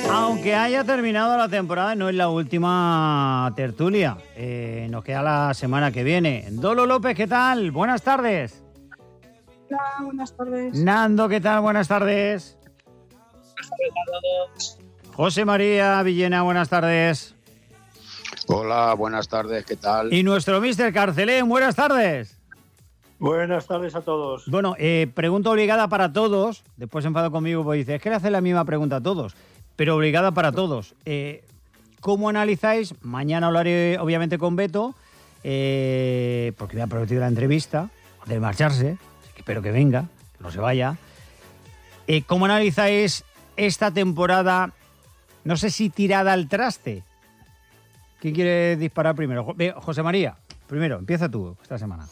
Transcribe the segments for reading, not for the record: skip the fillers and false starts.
Aunque haya terminado la temporada, no es la última tertulia. Nos queda la semana que viene. Dolo López, ¿qué tal? Buenas tardes. Hola, buenas tardes. Nando, ¿qué tal? Buenas tardes. José María Villena, buenas tardes. Hola, buenas tardes, ¿qué tal? Y nuestro Mr. Carcelén, buenas tardes. Buenas tardes a todos. Bueno, pregunta obligada para todos. Después se enfadó conmigo porque dice, es que le hace la misma pregunta a todos, pero obligada para todos. ¿Cómo analizáis? Mañana hablaré obviamente con Beto, porque me ha prometido la entrevista de marcharse, así que espero que venga, que no se vaya. ¿Cómo analizáis esta temporada? No sé si tirada al traste. ¿Quién quiere disparar primero? José María, primero, empieza tú esta semana.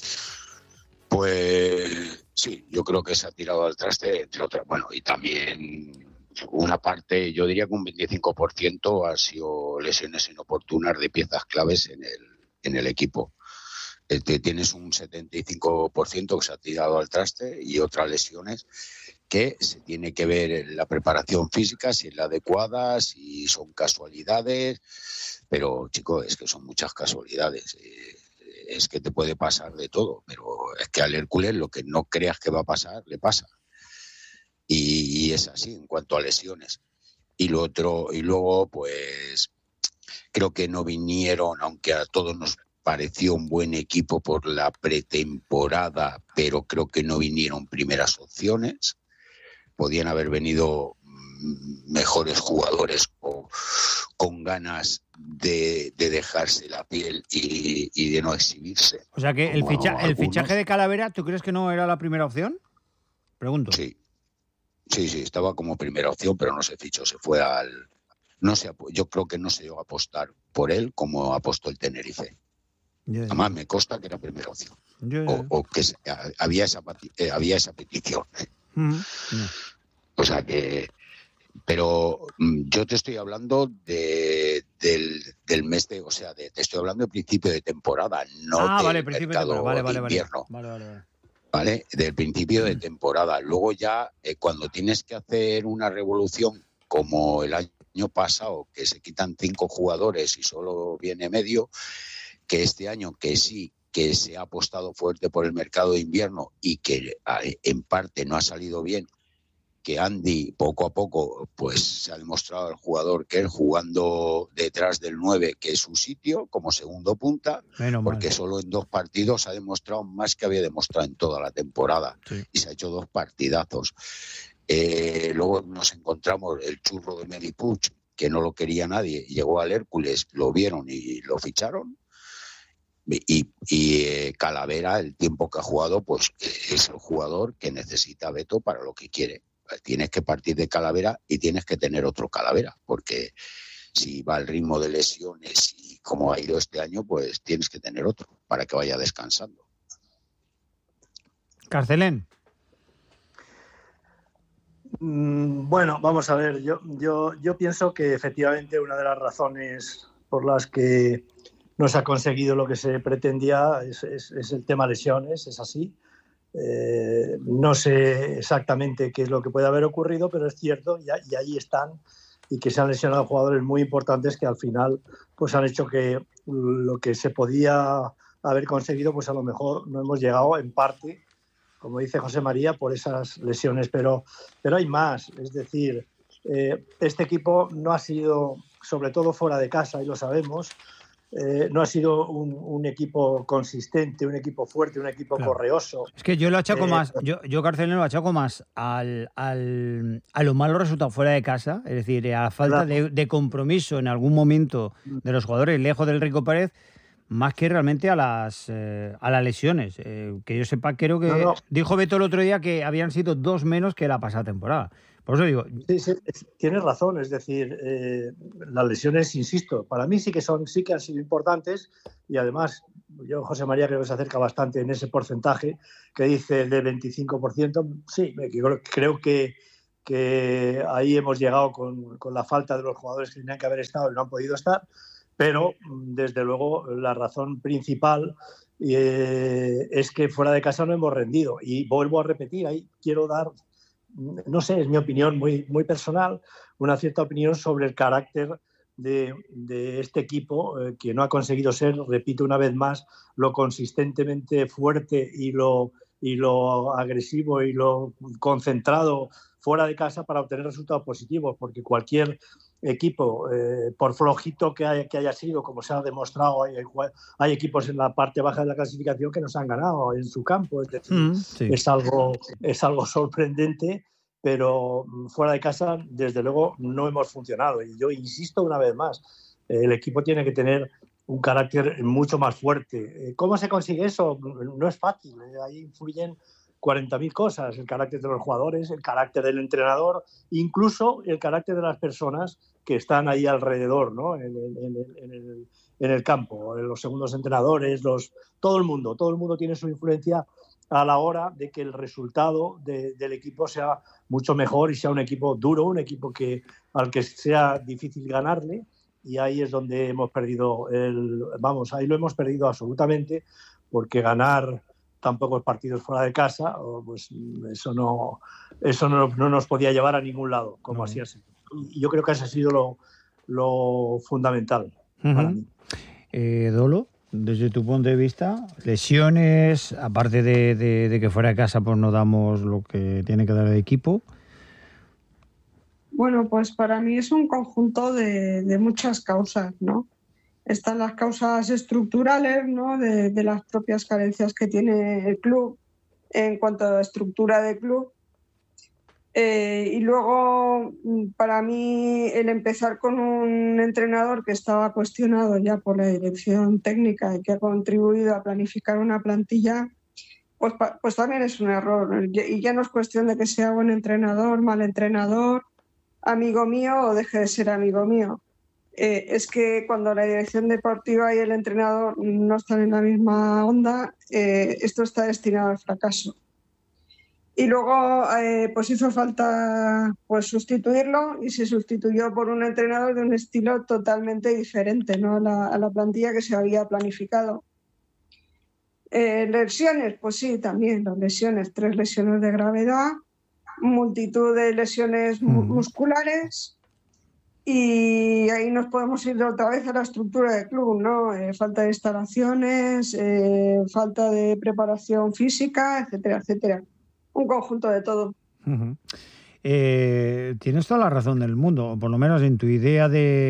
Pues sí, yo creo que se ha tirado al traste, entre otras. Bueno, y también una parte, yo diría que un 25% ha sido lesiones inoportunas de piezas claves en el equipo. Tienes un 75% que se ha tirado al traste y otras lesiones que se tiene que ver en la preparación física, si es la adecuada, si son casualidades, pero chicos, es que son muchas casualidades. Es que te puede pasar de todo, pero es que al Hércules lo que no creas que va a pasar, le pasa. Y es así en cuanto a lesiones. Y lo otro, y luego, pues, creo que no vinieron, aunque a todos nos pareció un buen equipo por la pretemporada, pero creo que no vinieron primeras opciones. Podían haber venido mejores jugadores con ganas de dejarse la piel y de no exhibirse. O sea que el fichaje de Calavera, ¿tú crees que no era la primera opción? Pregunto. Sí, estaba como primera opción, pero no se fichó, se fue al... yo creo que no se llegó a apostar por él como apostó el Tenerife. Además, me consta que era primera opción. O que había esa petición. O sea que... Pero yo te estoy hablando del mes de... O sea, te estoy hablando del principio de temporada, no del mercado de invierno. Vale, del principio de temporada. Luego ya, cuando tienes que hacer una revolución como el año pasado, que se quitan 5 jugadores y solo viene medio, que este año que sí, que se ha apostado fuerte por el mercado de invierno y que en parte no ha salido bien, que Andy poco a poco pues se ha demostrado al jugador que él jugando detrás del 9, que es su sitio, como segundo punta, porque solo en 2 partidos ha demostrado más que había demostrado en toda la temporada, sí. Y se ha hecho 2 partidazos. Luego nos encontramos el churro de Medipuch, que no lo quería nadie, llegó al Hércules, lo vieron y lo ficharon. Y Calavera, el tiempo que ha jugado, pues es el jugador que necesita Beto para lo que quiere. Tienes que partir de Calavera y tienes que tener otro Calavera, porque si va al ritmo de lesiones y como ha ido este año, pues tienes que tener otro para que vaya descansando. Carcelén. Bueno, vamos a ver, yo pienso que efectivamente una de las razones por las que no se ha conseguido lo que se pretendía es el tema lesiones, es así. No sé exactamente qué es lo que puede haber ocurrido, pero es cierto y ahí están, y que se han lesionado jugadores muy importantes que al final pues han hecho que lo que se podía haber conseguido pues a lo mejor no hemos llegado en parte, como dice José María, por esas lesiones, pero hay más, es decir, este equipo no ha sido, sobre todo fuera de casa, y lo sabemos, no ha sido un equipo consistente, un equipo fuerte, un equipo correoso. Es que yo lo achaco más, yo Carcelén lo achaco más a los malos resultados fuera de casa, es decir, a la falta de compromiso en algún momento de los jugadores lejos del Rico Pérez, más que realmente a las lesiones. Que yo sepa, creo que dijo Beto el otro día que habían sido 2 menos que la pasada temporada. Por eso digo... Sí, tienes razón, es decir, las lesiones, insisto, para mí sí que han sido importantes, y además, yo, José María, creo que se acerca bastante en ese porcentaje que dice del 25%, sí, creo que ahí hemos llegado con la falta de los jugadores que tenían que haber estado y no han podido estar, pero desde luego la razón principal es que fuera de casa no hemos rendido, y vuelvo a repetir, ahí quiero dar no sé, es mi opinión muy, muy personal, una cierta opinión sobre el carácter de este equipo, que no ha conseguido ser, repito una vez más, lo consistentemente fuerte y lo agresivo y lo concentrado fuera de casa para obtener resultados positivos, porque cualquier equipo, por flojito que haya sido, como se ha demostrado, hay equipos en la parte baja de la clasificación que nos han ganado en su campo, es decir, sí. es algo sorprendente, pero fuera de casa, desde luego, no hemos funcionado. Y yo insisto una vez más, el equipo tiene que tener un carácter mucho más fuerte. ¿Cómo se consigue eso? No es fácil. Ahí influyen 40.000 cosas, el carácter de los jugadores, el carácter del entrenador, incluso el carácter de las personas que están ahí alrededor, ¿no? en el campo, los segundos entrenadores, todo el mundo tiene su influencia a la hora de que el resultado del equipo sea mucho mejor y sea un equipo duro, un equipo al que sea difícil ganarle, y ahí es donde hemos perdido ahí lo hemos perdido absolutamente, porque ganar tan pocos partidos fuera de casa, pues eso no nos podía llevar a ningún lado, como así ha sido. Y yo creo que ese ha sido lo fundamental para mí. Dolo, desde tu punto de vista, lesiones, aparte de que fuera de casa pues no damos lo que tiene que dar el equipo. Bueno, pues para mí es un conjunto de muchas causas, ¿no? Están las causas estructurales, ¿no? de las propias carencias que tiene el club en cuanto a estructura de club. Y luego, para mí, el empezar con un entrenador que estaba cuestionado ya por la dirección técnica y que ha contribuido a planificar una plantilla, pues también es un error. Y ya no es cuestión de que sea buen entrenador, mal entrenador, amigo mío o deje de ser amigo mío. Es que cuando la dirección deportiva y el entrenador no están en la misma onda, esto está destinado al fracaso. Y luego pues hizo falta pues sustituirlo, y se sustituyó por un entrenador de un estilo totalmente diferente, ¿no? a la plantilla que se había planificado. Lesiones, pues sí, también las lesiones, 3 lesiones de gravedad, multitud de lesiones musculares. Y ahí nos podemos ir otra vez a la estructura del club, ¿no? Falta de instalaciones, falta de preparación física, etcétera, etcétera. Un conjunto de todo. Uh-huh. Tienes toda la razón del mundo, o por lo menos en tu idea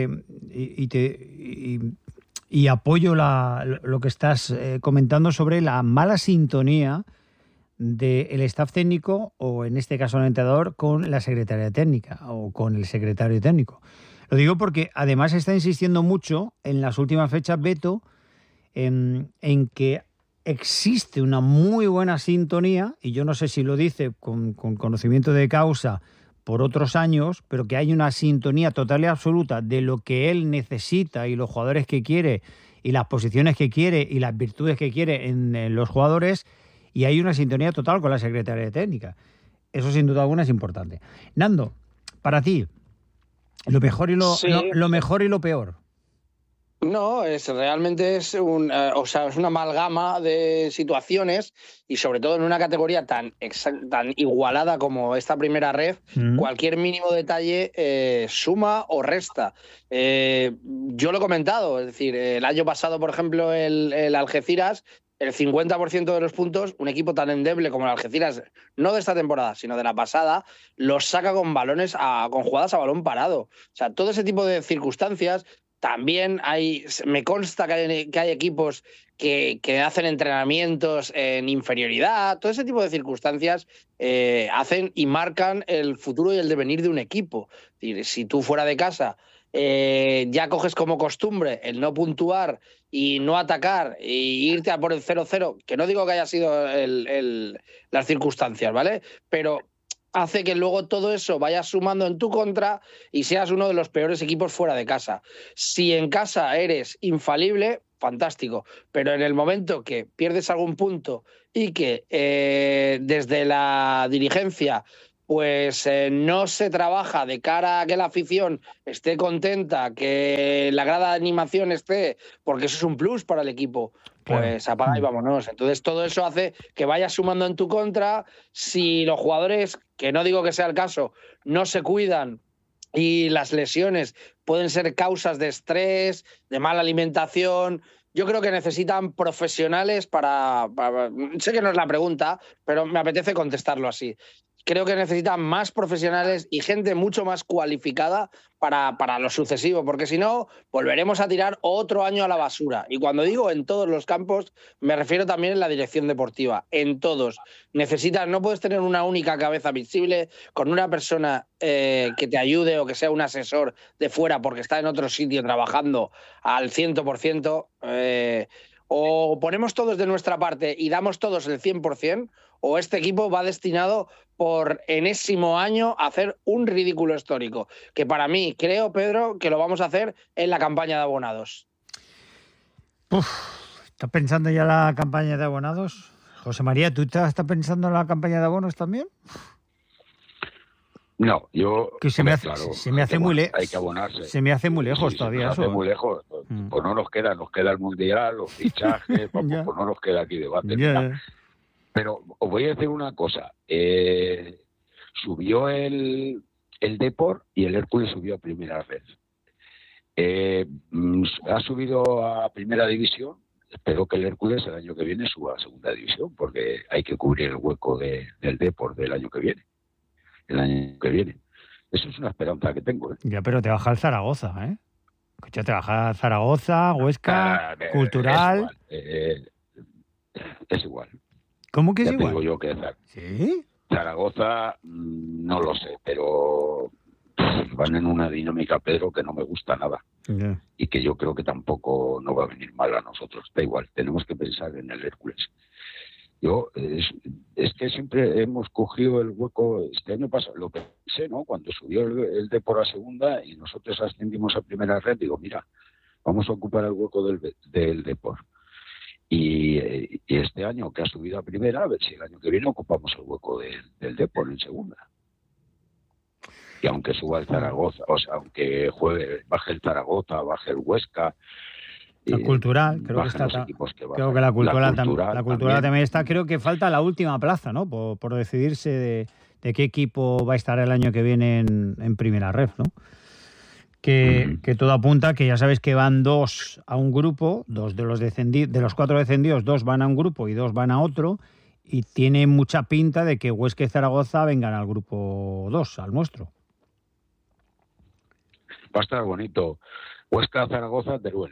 y apoyo lo que estás comentando sobre la mala sintonía del staff técnico, o en este caso el entrenador, con la secretaria técnica o con el secretario técnico. Lo digo porque además está insistiendo mucho en las últimas fechas Beto en que existe una muy buena sintonía, y yo no sé si lo dice con conocimiento de causa por otros años, pero que hay una sintonía total y absoluta de lo que él necesita y los jugadores que quiere y las posiciones que quiere y las virtudes que quiere en los jugadores, y hay una sintonía total con la secretaria técnica. Eso sin duda alguna es importante. Nando, para ti, lo mejor y lo mejor y lo peor. No, realmente es es una amalgama de situaciones, y sobre todo en una categoría tan igualada como esta primera red, cualquier mínimo detalle suma o resta. Yo lo he comentado, es decir, el año pasado, por ejemplo, el Algeciras, el 50% de los puntos, un equipo tan endeble como el Algeciras, no de esta temporada, sino de la pasada, los saca con con jugadas a balón parado. O sea, todo ese tipo de circunstancias. También me consta que hay equipos que hacen entrenamientos en inferioridad. Todo ese tipo de circunstancias hacen y marcan el futuro y el devenir de un equipo. Es decir, si tú fuera de casa ya coges como costumbre el no puntuar y no atacar e irte a por el 0-0, que no digo que haya sido las circunstancias, ¿vale? Pero hace que luego todo eso vaya sumando en tu contra y seas uno de los peores equipos fuera de casa. Si en casa eres infalible, fantástico, pero en el momento que pierdes algún punto y que desde la dirigencia pues no se trabaja de cara a que la afición esté contenta, que la grada de animación esté, porque eso es un plus para el equipo, pues apaga y vámonos. Entonces todo eso hace que vayas sumando en tu contra. Si los jugadores, que no digo que sea el caso, no se cuidan y las lesiones pueden ser causas de estrés, de mala alimentación, yo creo que necesitan profesionales para... Sé que no es la pregunta, pero me apetece contestarlo así. Creo que necesitan más profesionales y gente mucho más cualificada para lo sucesivo, porque si no, volveremos a tirar otro año a la basura. Y cuando digo en todos los campos, me refiero también en la dirección deportiva, en todos. No puedes tener una única cabeza visible con una persona que te ayude o que sea un asesor de fuera porque está en otro sitio trabajando al 100%. O ponemos todos de nuestra parte y damos todos el 100%, o este equipo va destinado por enésimo año a hacer un ridículo histórico, que para mí, creo, Pedro, que lo vamos a hacer en la campaña de abonados. ¿Estás pensando ya en la campaña de abonados? José María, ¿tú estás pensando en la campaña de abonos también? No, yo... Que se me hace muy lejos. Hay que abonarse. Se me hace muy lejos todavía. Se me hace muy lejos. Pues no nos queda el Mundial, los fichajes, pues no nos queda aquí debate. Pero os voy a decir una cosa. Subió el Depor y el Hércules subió a primera red. Ha subido a primera división. Espero que el Hércules el año que viene suba a segunda división, porque hay que cubrir el hueco del Depor del año que viene. El año que viene. Eso es una esperanza que tengo. Ya, pero te baja el Zaragoza, ¿eh? Ya te baja Zaragoza, Huesca, Cultural... Es igual. ¿Cómo que es ya igual? Te digo yo que ¿Sí? Zaragoza, no lo sé, pero van en una dinámica, Pedro, que no me gusta nada. Yeah. Y que yo creo que tampoco no va a venir mal a nosotros. Da igual, tenemos que pensar en el Hércules. Es que siempre hemos cogido el hueco. Este año pasado lo pensé, ¿no? Cuando subió el Depor a segunda y nosotros ascendimos a primera red, digo, mira, vamos a ocupar el hueco del Depor. Y este año que ha subido a primera, a ver si el año que viene ocupamos el hueco del Depor en segunda. Y aunque suba el Zaragoza, o sea, aunque baje el Zaragoza, baje el Huesca. La Cultural, creo que está. Creo que la Cultural también está. Creo que falta la última plaza, ¿no? Por decidirse de qué equipo va a estar el año que viene en primera ref, ¿no? Que todo apunta que ya sabes que van 2 a un grupo, 2 de los 4 descendidos, 2 van a un grupo y 2 van a otro, y tiene mucha pinta de que Huesca y Zaragoza vengan al grupo 2, al nuestro. Va a estar bonito. Huesca, Zaragoza, Teruel.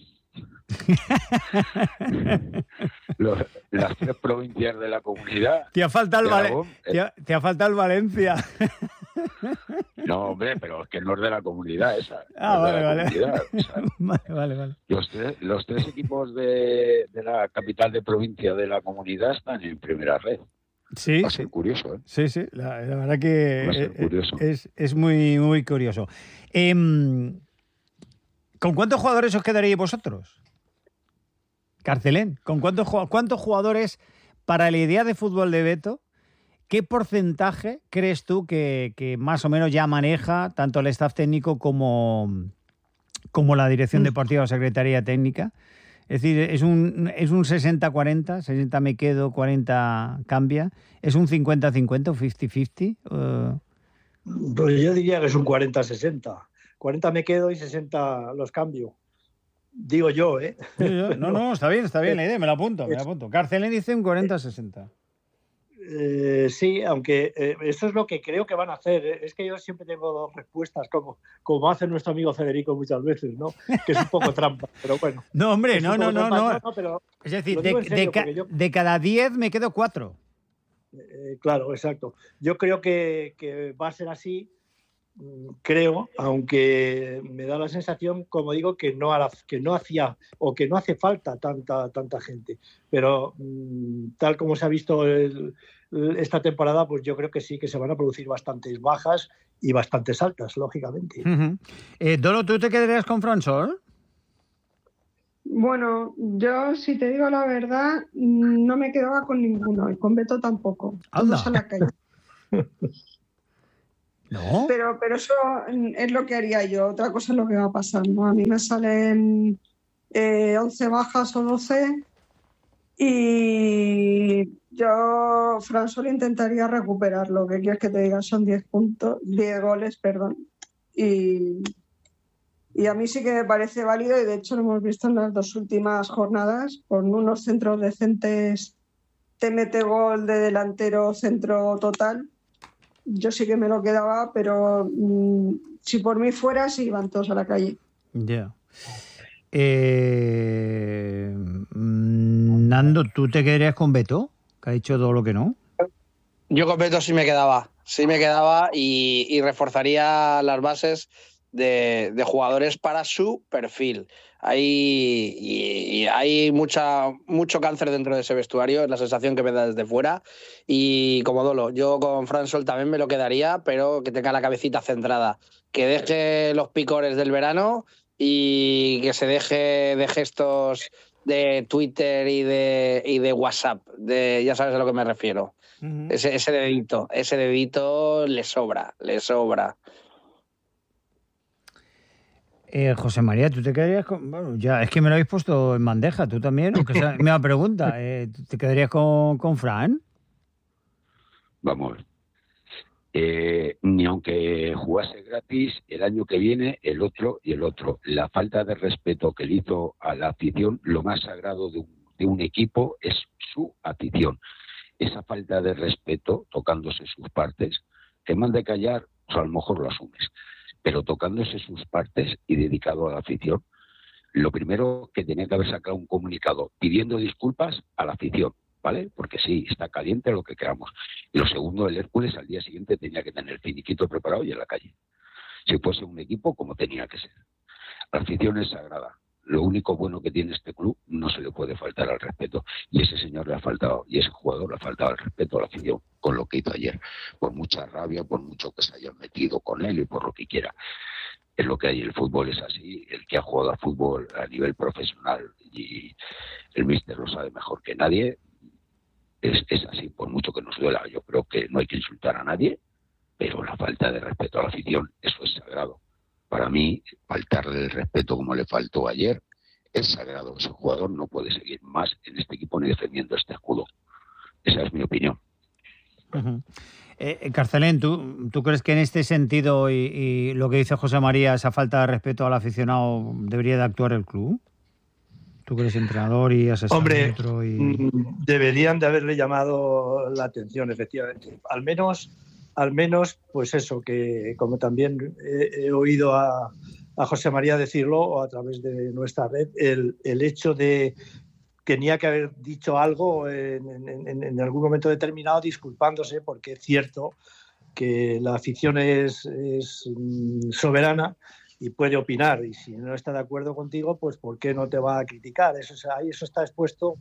Las 3 provincias de la comunidad. Te ha faltado el Valencia. No, hombre, pero es que no es de la comunidad esa. Vale. Comunidad, o sea, vale. Los 3 equipos de la capital de provincia de la comunidad están en primera red. Sí. Va a ser curioso, ¿eh? Sí. La verdad que es muy, muy curioso. ¿Con cuántos jugadores os quedaríais vosotros? Carcelén, ¿con cuántos jugadores para la idea de fútbol de Beto? ¿Qué porcentaje crees tú que más o menos ya maneja tanto el staff técnico como la dirección deportiva o secretaría técnica? Es decir, es un 60-40, 60 me quedo, 40 cambia. ¿Es un 50-50 o 50-50? Pues yo diría que es un 40-60. 40 me quedo y 60 los cambio. Digo yo, ¿eh? No, está bien la idea, me la apunto. Carcelén dice un 40-60. Sí, aunque eso es lo que creo que van a hacer. Es que yo siempre tengo 2 respuestas, como hace nuestro amigo Federico muchas veces, ¿no? Que es un poco trampa, pero bueno. No, hombre, no. Pero es decir, de cada 10 me quedo 4. Claro, exacto. Yo creo que va a ser así. Creo, aunque me da la sensación, como digo, que no hacía o que no hace falta tanta gente, pero tal como se ha visto esta temporada, pues yo creo que sí que se van a producir bastantes bajas y bastantes altas, lógicamente. Dolo, ¿tú te quedarías con Fransol? Bueno, yo si te digo la verdad, no me quedaba con ninguno y con Beto tampoco. Anda. Todos a la calle. ¿No? Pero eso es lo que haría yo. Otra cosa es lo que va a pasar, ¿no? A mí me salen 11 bajas o 12 y yo, Fransol, intentaría recuperar. Lo que quieres que te diga, son 10 goles, perdón. Y a mí sí que me parece válido, y de hecho lo hemos visto en las 2 últimas jornadas, con unos centros decentes te mete gol de delantero, centro total. Yo sí que me lo quedaba, pero si por mí fuera, sí iban todos a la calle. Ya. Nando, ¿tú te quedarías con Beto? Que ha dicho todo lo que no. Yo con Beto sí me quedaba y reforzaría las bases de jugadores para su perfil. Hay mucho cáncer dentro de ese vestuario, es la sensación que me da desde fuera. Y como Dolo, yo con Fransol también me lo quedaría, pero que tenga la cabecita centrada, que deje los picores del verano y que se deje de gestos de Twitter y de WhatsApp, ya sabes a lo que me refiero. Uh-huh. Ese dedito le sobra. José María, ¿tú te quedarías con...? Bueno, ya, es que me lo habéis puesto en bandeja, tú también, aunque sea misma pregunta. ¿Te quedarías con Fran? Vamos, ni aunque jugase gratis el año que viene, el otro y el otro. La falta de respeto que le hizo a la afición, lo más sagrado de un equipo es su afición. Esa falta de respeto, tocándose sus partes, que mal de callar, pues a lo mejor lo asumes, pero tocándose sus partes y dedicado a la afición, lo primero que tenía que haber sacado un comunicado pidiendo disculpas a la afición, ¿vale? Porque sí, está caliente lo que queramos. Y lo segundo, el Hércules al día siguiente tenía que tener el finiquito preparado y en la calle. Si fuese un equipo como tenía que ser. La afición es sagrada. Lo único bueno que tiene este club, no se le puede faltar al respeto. Y ese señor le ha faltado, y ese jugador le ha faltado el respeto a la afición con lo que hizo ayer. Por mucha rabia, por mucho que se hayan metido con él y por lo que quiera. Es lo que hay, el fútbol es así. El que ha jugado a fútbol a nivel profesional, y el míster lo sabe mejor que nadie, es así, por mucho que nos duela. Yo creo que no hay que insultar a nadie, pero la falta de respeto a la afición, eso es sagrado. Para mí, faltarle el respeto como le faltó ayer es sagrado. Ese jugador no puede seguir más en este equipo ni defendiendo este escudo. Esa es mi opinión. Uh-huh. Carcelén, ¿tú crees que en este sentido y lo que dice José María, esa falta de respeto al aficionado, debería de actuar el club? ¿Tú que eres entrenador y asesor? Hombre, deberían de haberle llamado la atención, efectivamente. Al menos, pues eso, que como también he oído a José María decirlo, o a través de nuestra red, el hecho de que tenía que haber dicho algo en algún momento determinado, disculpándose, porque es cierto que la afición es soberana y puede opinar, y si no está de acuerdo contigo, pues ¿por qué no te va a criticar? Eso está expuesto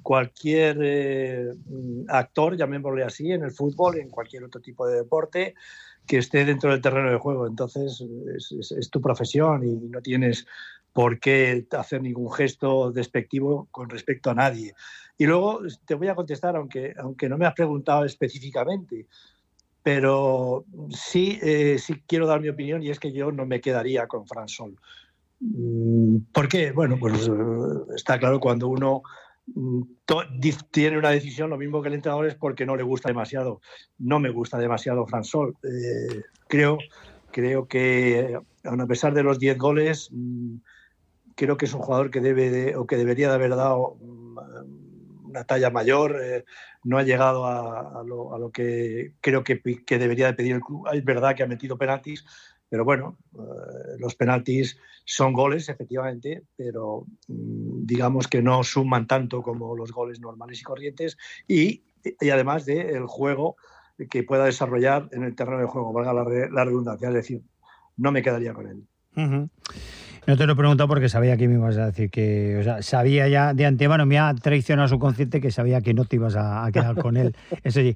cualquier actor, llamémosle así, en el fútbol, en cualquier otro tipo de deporte que esté dentro del terreno de juego. Entonces es tu profesión y no tienes por qué hacer ningún gesto despectivo con respecto a nadie. Y luego te voy a contestar, aunque no me has preguntado específicamente, pero sí quiero dar mi opinión, y es que yo no me quedaría con Fransol. ¿Por qué? Bueno, pues está claro, cuando uno tiene una decisión, lo mismo que el entrenador, es porque no le gusta demasiado. No me gusta demasiado Fransol. Creo que, a pesar de los 10 goles, creo que es un jugador que debería de haber dado una talla mayor. No ha llegado a lo que creo que debería de pedir el club. Es verdad que ha metido penaltis, pero bueno, los penaltis son goles, efectivamente, pero digamos que no suman tanto como los goles normales y corrientes, y además del juego que pueda desarrollar en el terreno de juego, valga la redundancia, es decir, no me quedaría con él. Uh-huh. No te lo he preguntado porque sabía que me ibas a decir que, o sea, sabía ya de antemano, me ha traicionado su consciente, que sabía que no te ibas a quedar con él. Eso sí.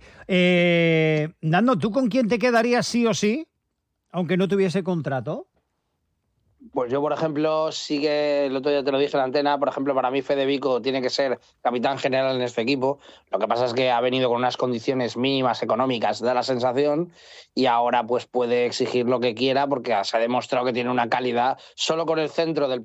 Nando, ¿tú con quién te quedarías sí o sí, aunque no tuviese contrato? Pues yo, por ejemplo, sí que el otro día te lo dije en la antena, por ejemplo, para mí Fede Vico tiene que ser capitán general en este equipo. Lo que pasa es que ha venido con unas condiciones mínimas económicas, da la sensación, y ahora pues puede exigir lo que quiera porque se ha demostrado que tiene una calidad solo con el centro del